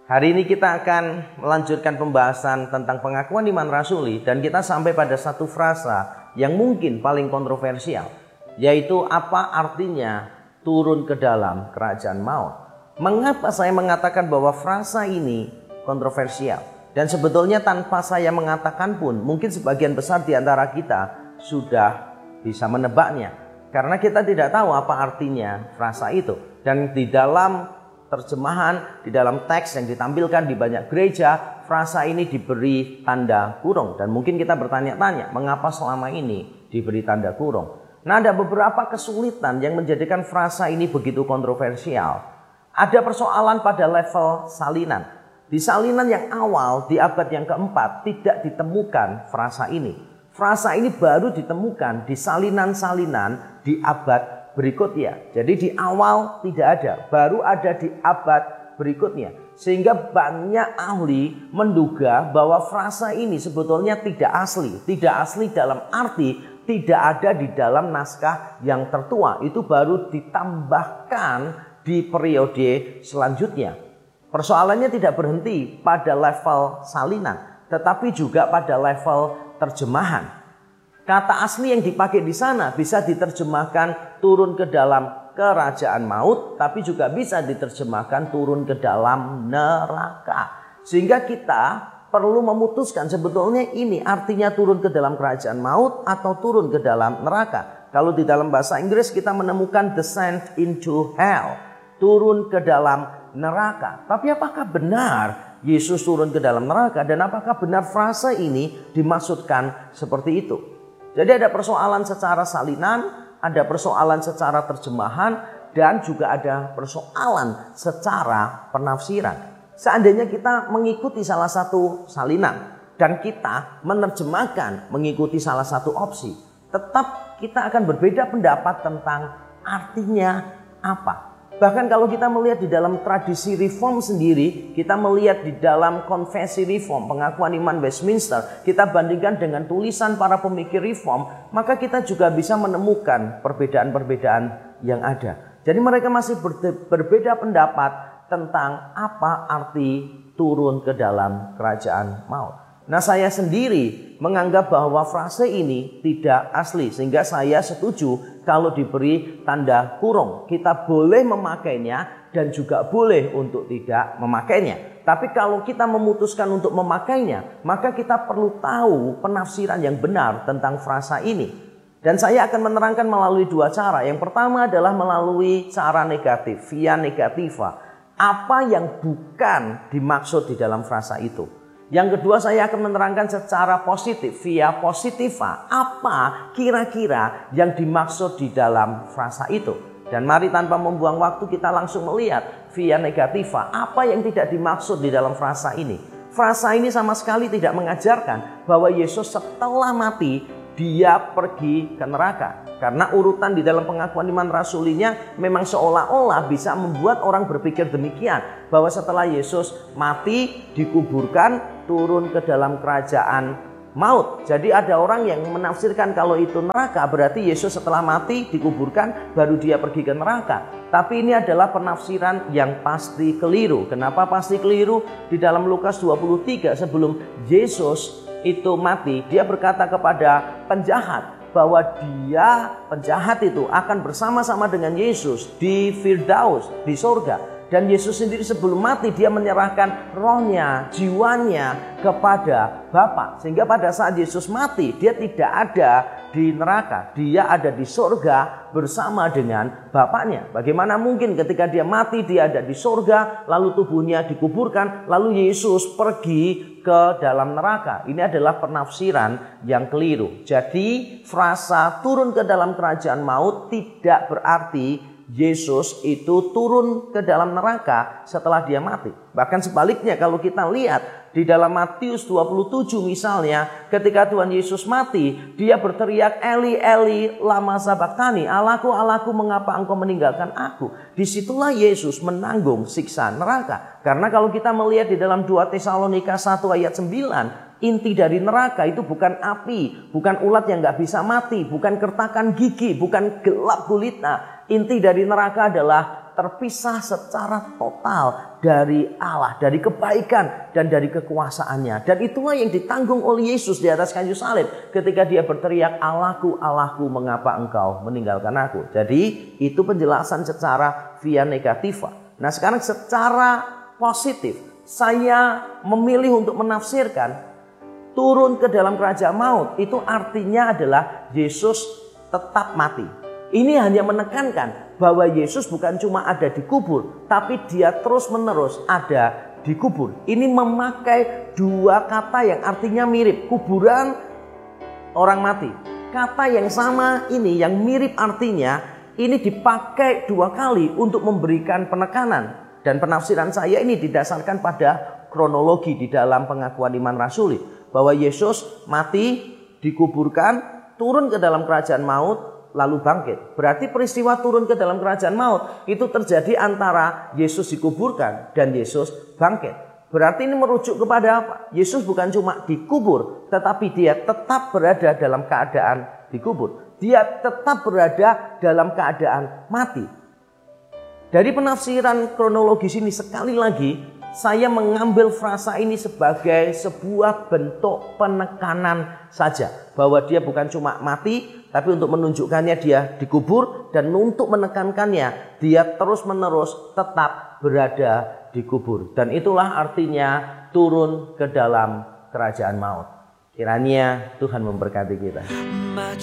Hari ini kita akan melanjutkan pembahasan tentang pengakuan iman rasuli dan kita sampai pada satu frasa yang mungkin paling kontroversial, yaitu apa artinya turun ke dalam kerajaan maut. Mengapa saya mengatakan bahwa frasa ini kontroversial? Dan sebetulnya tanpa saya mengatakan pun mungkin sebagian besar di antara kita sudah bisa menebaknya, karena kita tidak tahu apa artinya frasa itu. Dan di dalam terjemahan, di dalam teks yang ditampilkan di banyak gereja, frasa ini diberi tanda kurung. Dan mungkin kita bertanya-tanya, mengapa selama ini diberi tanda kurung? Nah, ada beberapa kesulitan yang menjadikan frasa ini begitu kontroversial. Ada persoalan pada level salinan. Di salinan yang awal, di abad yang keempat, tidak ditemukan frasa ini. Frasa ini baru ditemukan di salinan-salinan di abad berikutnya. Jadi di awal tidak ada, baru ada di abad berikutnya. Sehingga banyak ahli menduga bahwa frasa ini sebetulnya tidak asli. Tidak asli dalam arti tidak ada di dalam naskah yang tertua. Itu baru ditambahkan di periode selanjutnya. Persoalannya tidak berhenti pada level salinan, tetapi juga pada level terjemahan. Kata asli yang dipakai di sana bisa diterjemahkan turun ke dalam kerajaan maut, tapi juga bisa diterjemahkan turun ke dalam neraka. Sehingga kita perlu memutuskan sebetulnya ini artinya turun ke dalam kerajaan maut atau turun ke dalam neraka. Kalau di dalam bahasa Inggris kita menemukan descent into hell, turun ke dalam neraka. Tapi apakah benar Yesus turun ke dalam neraka, dan apakah benar frasa ini dimaksudkan seperti itu? Jadi ada persoalan secara salinan, ada persoalan secara terjemahan, dan juga ada persoalan secara penafsiran. Seandainya kita mengikuti salah satu salinan dan kita menerjemahkan mengikuti salah satu opsi, tetap kita akan berbeda pendapat tentang artinya apa. Bahkan kalau kita melihat di dalam tradisi reform sendiri, kita melihat di dalam konfesi reform, pengakuan iman Westminster, kita bandingkan dengan tulisan para pemikir reform, maka kita juga bisa menemukan perbedaan-perbedaan yang ada. Jadi mereka masih berbeda pendapat tentang apa arti turun ke dalam kerajaan maut. Nah, saya sendiri menganggap bahwa frase ini tidak asli, sehingga saya setuju kalau diberi tanda kurung. Kita boleh memakainya dan juga boleh untuk tidak memakainya. Tapi kalau kita memutuskan untuk memakainya, maka kita perlu tahu penafsiran yang benar tentang frasa ini. Dan saya akan menerangkan melalui dua cara. Yang pertama adalah melalui cara negatif, via negativa. Apa yang bukan dimaksud di dalam frasa itu. Yang kedua, saya akan menerangkan secara positif, via positiva, apa kira-kira yang dimaksud di dalam frasa itu. Dan mari tanpa membuang waktu kita langsung melihat via negativa, apa yang tidak dimaksud di dalam frasa ini. Frasa ini sama sekali tidak mengajarkan bahwa Yesus setelah mati, dia pergi ke neraka. Karena urutan di dalam pengakuan iman rasulinya memang seolah-olah bisa membuat orang berpikir demikian. Bahwa setelah Yesus mati, dikuburkan, turun ke dalam kerajaan maut. Jadi ada orang yang menafsirkan kalau itu neraka, berarti Yesus setelah mati, dikuburkan, baru dia pergi ke neraka. Tapi ini adalah penafsiran yang pasti keliru. Kenapa pasti keliru? Di dalam Lukas 23 sebelum Yesus itu mati, dia berkata kepada penjahat bahwa dia, penjahat itu, akan bersama-sama dengan Yesus di Firdaus, di surga. Dan Yesus sendiri sebelum mati dia menyerahkan rohnya, jiwanya kepada Bapa. Sehingga pada saat Yesus mati dia tidak ada di neraka, dia ada di surga bersama dengan Bapaknya. Bagaimana mungkin ketika dia mati dia ada di surga, lalu tubuhnya dikuburkan, lalu Yesus pergi ke dalam neraka? Ini adalah penafsiran yang keliru. Jadi frasa turun ke dalam kerajaan maut tidak berarti Yesus itu turun ke dalam neraka setelah dia mati. Bahkan sebaliknya, kalau kita lihat di dalam Matius 27 misalnya, ketika Tuhan Yesus mati, dia berteriak, Eli, Eli, lama sabachthani, Allahku, Allahku, mengapa engkau meninggalkan aku? Disitulah Yesus menanggung siksa neraka. Karena kalau kita melihat di dalam 2 Tesalonika 1 ayat 9, inti dari neraka itu bukan api, bukan ulat yang gak bisa mati, bukan kertakan gigi, bukan gelap gulita. Inti dari neraka adalah terpisah secara total dari Allah, dari kebaikan dan dari kekuasaannya. Dan itulah yang ditanggung oleh Yesus di atas kayu salib ketika dia berteriak, "Allahku, Allahku, mengapa engkau meninggalkan aku?" Jadi itu penjelasan secara via negativa. Nah sekarang secara positif, saya memilih untuk menafsirkan turun ke dalam kerajaan maut. Itu artinya adalah Yesus tetap mati. Ini hanya menekankan bahwa Yesus bukan cuma ada di kubur, tapi dia terus-menerus ada di kubur. Ini memakai dua kata yang artinya mirip, kuburan, orang mati. Kata yang sama ini, yang mirip artinya, ini dipakai dua kali untuk memberikan penekanan. Dan penafsiran saya ini didasarkan pada kronologi di dalam pengakuan iman rasuli. Bahwa Yesus mati, dikuburkan, turun ke dalam kerajaan maut, lalu bangkit. Berarti peristiwa turun ke dalam kerajaan maut itu terjadi antara Yesus dikuburkan dan Yesus bangkit. Berarti ini merujuk kepada apa? Yesus bukan cuma dikubur, tetapi dia tetap berada dalam keadaan dikubur. Dia tetap berada dalam keadaan mati. Dari penafsiran kronologis ini sekali lagi saya mengambil frasa ini sebagai sebuah bentuk penekanan saja. Bahwa dia bukan cuma mati, tapi untuk menunjukkannya dia dikubur. Dan untuk menekankannya, dia terus-menerus tetap berada di kubur. Dan itulah artinya turun ke dalam kerajaan maut. Kiranya Tuhan memberkati kita.